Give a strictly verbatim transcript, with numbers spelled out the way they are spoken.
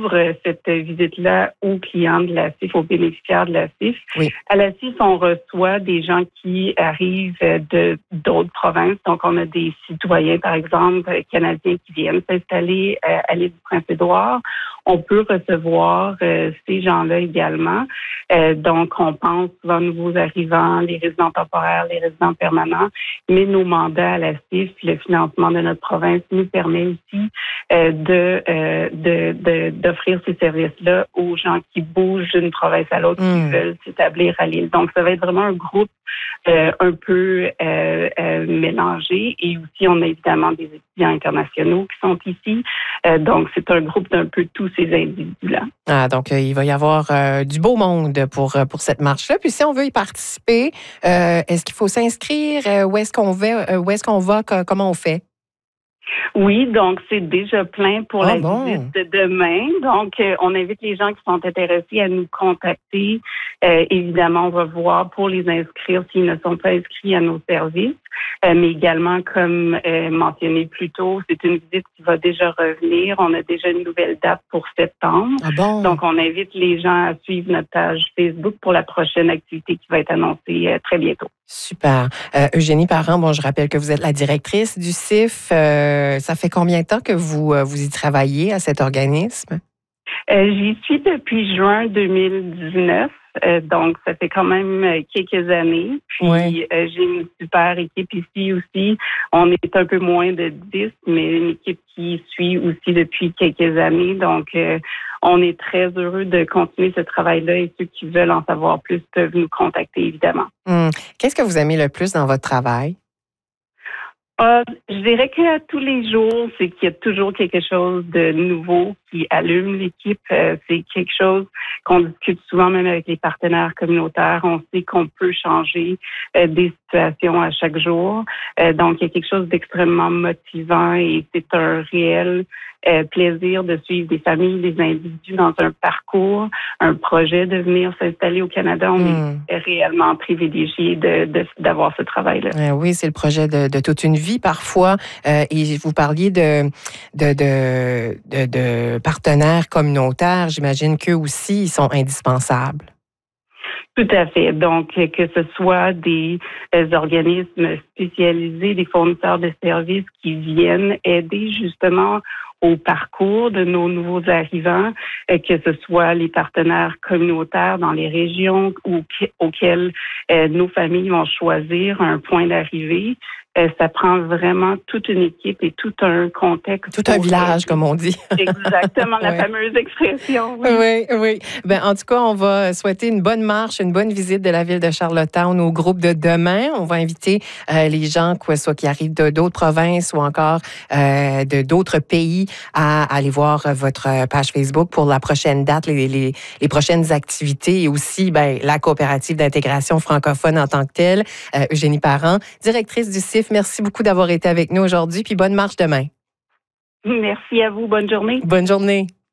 ouvre cette visite-là aux clients de la C I F, aux bénéficiaires de la C I F. Oui. À la C I F, on reçoit des gens qui arrivent de d'autres provinces. Donc, on a des citoyens, par exemple, canadiens qui viennent s'installer euh, à l'île du Prince-Édouard. On peut recevoir euh, ces gens-là également. Euh, donc, on pense souvent aux nouveaux arrivants, les résidents temporaires, les résidents permanents, mais nos mandats à la C I F, le financement de notre province nous permet aussi euh, de, euh, de, de d'offrir ces services-là aux gens qui bougent d'une province à l'autre, mmh. qui veulent s'établir à l'île. Donc, ça va être vraiment un groupe euh, un peu euh, euh, mélangé. Et aussi, on a évidemment des étudiants internationaux qui sont ici. Euh, donc, c'est un groupe d'un peu tous ces individus-là. Ah, donc, euh, il va y avoir euh, du beau monde pour, pour cette marche-là. Puis, si on veut y participer, euh, est-ce qu'il faut s'inscrire? Euh, où est-ce qu'on va? Euh, où est-ce qu'on va? Que, comment on fait? Oui, donc c'est déjà plein pour ah, la bon. visite de demain. Donc, euh, on invite les gens qui sont intéressés à nous contacter. Euh, évidemment, on va voir pour les inscrire s'ils ne sont pas inscrits à nos services. Euh, mais également, comme euh, mentionné plus tôt, c'est une visite qui va déjà revenir. On a déjà une nouvelle date pour septembre. Ah bon? Donc, on invite les gens à suivre notre page Facebook pour la prochaine activité qui va être annoncée euh, très bientôt. Super. Euh, Eugénie Parent, bon, je rappelle que vous êtes la directrice du C I F. Euh, ça fait combien de temps que vous, euh, vous y travaillez à cet organisme? Euh, j'y suis depuis juin deux mille dix-neuf. Euh, donc, ça fait quand même euh, quelques années. Puis, oui. euh, j'ai une super équipe ici aussi. On est un peu moins de dix, mais une équipe qui suit aussi depuis quelques années. Donc, euh, on est très heureux de continuer ce travail-là et ceux qui veulent en savoir plus peuvent nous contacter, évidemment. Hum. Qu'est-ce que vous aimez le plus dans votre travail? Euh, je dirais que tous les jours, c'est qu'il y a toujours quelque chose de nouveau qui allume l'équipe. Euh, c'est quelque chose qu'on discute souvent même avec les partenaires communautaires. On sait qu'on peut changer euh, des situations à chaque jour. Euh, donc, il y a quelque chose d'extrêmement motivant et c'est un réel euh, plaisir de suivre des familles, des individus dans un parcours, un projet de venir s'installer au Canada. On mmh. est réellement privilégié de, de, d'avoir ce travail-là. Euh, oui, c'est le projet de, de toute une vie parfois. Euh, et vous parliez de, de, de, de, de partenaires communautaires. J'imagine qu'eux aussi, ils sont indispensables. Tout à fait. Donc, que ce soit des euh, organismes spécialisés, des fournisseurs de services qui viennent aider justement au parcours de nos nouveaux arrivants, euh, que ce soit les partenaires communautaires dans les régions où, auxquelles euh, nos familles vont choisir un point d'arrivée. Euh, ça prend vraiment toute une équipe et tout un contexte. Tout un village, aider. Comme on dit. Exactement, la oui. fameuse expression. Oui, oui. oui. Ben, en tout cas, on va souhaiter une bonne marche, une bonne visite de la ville de Charlottetown au groupe de demain. On va inviter euh, les gens, quoi, soit qui arrivent de d'autres provinces ou encore euh, de d'autres pays, à, à aller voir votre page Facebook pour la prochaine date, les, les, les prochaines activités et aussi ben, la coopérative d'intégration francophone en tant que telle. Euh, Eugénie Parent, directrice du C I F. Merci beaucoup d'avoir été avec nous aujourd'hui, puis bonne marche demain. Merci à vous. Bonne journée. Bonne journée.